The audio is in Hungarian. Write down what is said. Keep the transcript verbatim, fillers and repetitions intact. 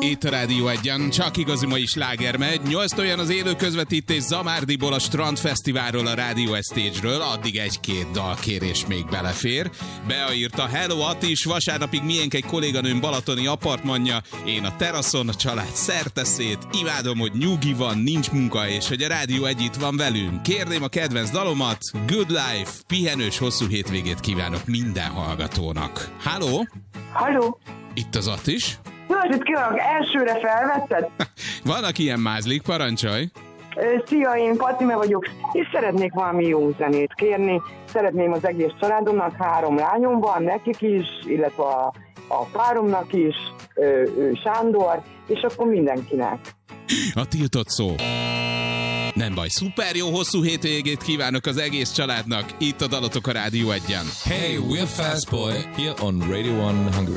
Itt a Rádió Egyen, csak igazi mai sláger megy. Nyolc olyan az élő közvetítés Zamárdiból, a Strandfesztiválról, a Rádió Stage-ről, addig egy-két dalkérés még belefér. Bea írta, hello Atis, vasárnapig miénk egy kolléganőm balatoni apartmanja, én a teraszon, a család szerteszét, imádom, hogy nyugi van, nincs munka, és hogy a Rádió Egy itt van velünk. Kérném a kedvenc dalomat, Good Life, pihenős hosszú hétvégét kívánok minden hallgatónak. Halló? Halló? Itt az Attis. Jó, hogy kívánok, elsőre felvetted? Vannak ilyen mázlik, parancsolj! Szia, én Fatime vagyok, és szeretnék valami jó zenét kérni. Szeretném az egész családomnak, három lányom van, nekik is, illetve a, a páromnak is, ő, ő Sándor, és akkor mindenkinek. A tiltott szó. Nem baj, szuper jó hosszú hétvégét kívánok az egész családnak. Itt a dalotok a Rádió Egyen. Hey, we're Fast Boy here on Radio One Hungary.